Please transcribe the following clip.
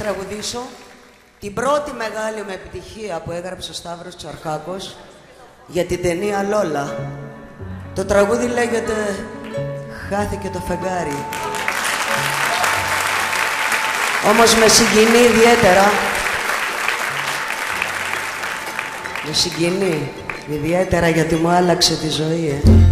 τραγουδήσω την πρώτη μεγάλη μου επιτυχία που έγραψε ο Σταύρος Τσαρχάκος για την ταινία Λόλα. Το τραγούδι λέγεται «Χάθηκε το φεγγάρι». Όμως με συγκινεί ιδιαίτερα. Με συγκινεί ιδιαίτερα γιατί μου άλλαξε τη ζωή,